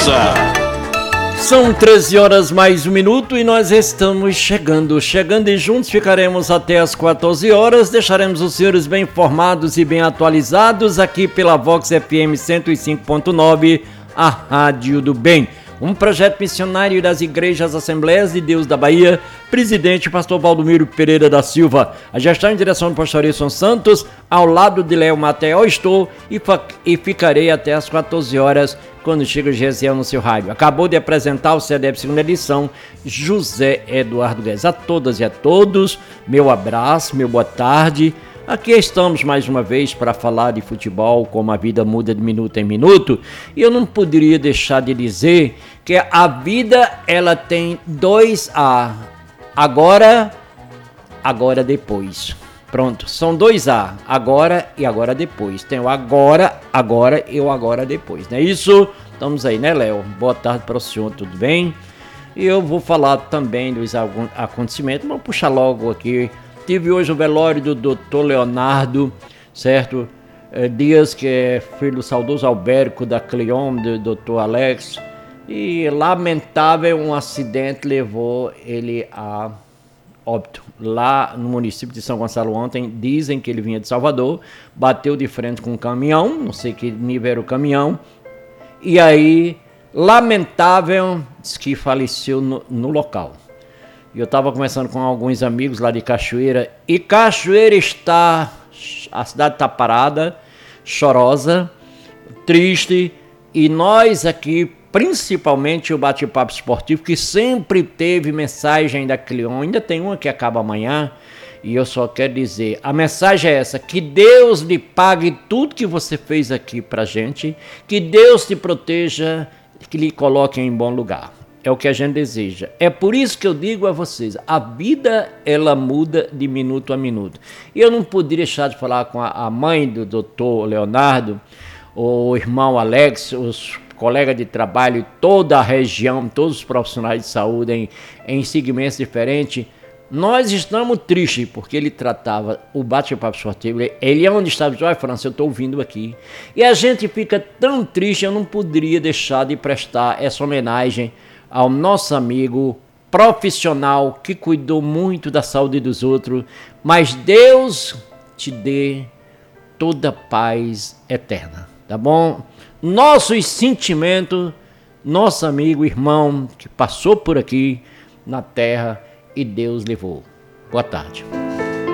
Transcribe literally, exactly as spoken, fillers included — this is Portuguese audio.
Força. São treze horas mais um minuto e nós estamos chegando, chegando e juntos ficaremos até as quatorze horas, deixaremos os senhores bem informados e bem atualizados aqui pela Vox F M cento e cinco ponto nove, a Rádio do Bem. Um projeto missionário das Igrejas Assembleias de Deus da Bahia, presidente pastor Valdomiro Pereira da Silva. A gestão e direção do pastor Wilson Santos, ao lado de Léo Mateó estou e, e ficarei até as quatorze horas, quando chega o Gesiel no seu rádio. Acabou de apresentar o C D F segunda edição, José Eduardo Guedes. A todas e a todos, meu abraço, meu boa tarde. Aqui estamos mais uma vez para falar de futebol, como a vida muda de minuto em minuto. E eu não poderia deixar de dizer que a vida ela tem dois A. Agora, agora depois. Pronto, são dois A. Agora e agora depois. Tem o agora, agora e o agora depois. Não é isso? Estamos aí, né, Léo? Boa tarde para o senhor, tudo bem? E eu vou falar também dos acontecimentos. Vamos puxar logo aqui. Tive hoje o velório do doutor Leonardo, certo? É, Dias, que é filho do saudoso Albérico da Cleon, do doutor Alex. E lamentável, um acidente levou ele a óbito. Lá no município de São Gonçalo ontem, dizem que ele vinha de Salvador, bateu de frente com um caminhão, não sei que nível era o caminhão. E aí, lamentável, diz que faleceu no, no local. E eu estava conversando com alguns amigos lá de Cachoeira, e Cachoeira está, a cidade está parada, chorosa, triste, e nós aqui, principalmente o Bate-Papo Esportivo, que sempre teve mensagem da Cleon, ainda tem uma que acaba amanhã, e eu só quero dizer, a mensagem é essa, que Deus lhe pague tudo que você fez aqui pra gente, que Deus te proteja, que lhe coloque em bom lugar. É o que a gente deseja. É por isso que eu digo a vocês, a vida ela muda de minuto a minuto. E eu não poderia deixar de falar com a mãe do doutor Leonardo, o irmão Alex, os colegas de trabalho, toda a região, todos os profissionais de saúde em, em segmentos diferentes. Nós estamos tristes porque ele tratava o bate-papo esportivo. Ele é onde estava, olha, França, eu estou ouvindo aqui. E a gente fica tão triste, eu não poderia deixar de prestar essa homenagem ao nosso amigo profissional que cuidou muito da saúde dos outros, mas Deus te dê toda paz eterna, tá bom? Nossos sentimentos, nosso amigo, irmão que passou por aqui na terra e Deus levou. Boa tarde.